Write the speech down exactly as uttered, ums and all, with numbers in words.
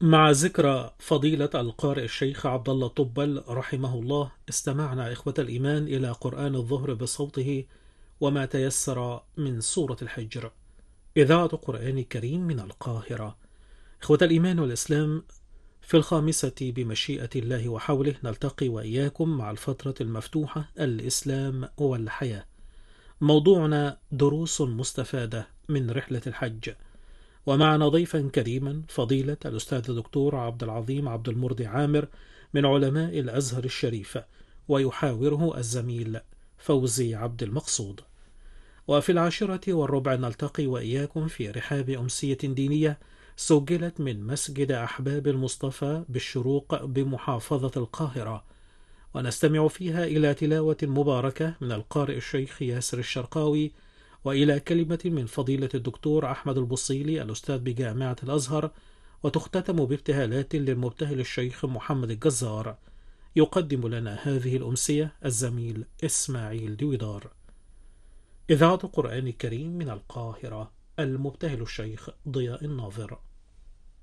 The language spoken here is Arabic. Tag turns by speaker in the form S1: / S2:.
S1: مع ذكرى فضيلة القارئ الشيخ عبد الله طبل رحمه الله، استمعنا إخوة الإيمان إلى قرآن الظهر بصوته وما تيسر من سورة الحجر. إذاعة قرآن كريم من القاهرة. إخوة الإيمان والإسلام، في الخامسة بمشيئة الله وحوله نلتقي وإياكم مع الفترة المفتوحة الإسلام والحياة. موضوعنا دروس مستفادة من رحلة الحج، ومعنا ضيفا كريما فضيلة الأستاذ الدكتور عبد العظيم عبد المرضي عامر من علماء الأزهر الشريف، ويحاوره الزميل فوزي عبد المقصود. وفي العاشرة والربع نلتقي وإياكم في رحاب أمسية دينية سجلت من مسجد أحباب المصطفى بالشروق بمحافظة القاهرة، ونستمع فيها إلى تلاوة مباركة من القارئ الشيخ ياسر الشرقاوي، وإلى كلمة من فضيلة الدكتور أحمد البصيلي الأستاذ بجامعة الأزهر، وتختتم بابتهالات للمبتهل الشيخ محمد الجزار. يقدم لنا هذه الأمسية الزميل إسماعيل دويدار. إذاعة القرآن الكريم من القاهرة، المبتهل الشيخ ضياء الناظر.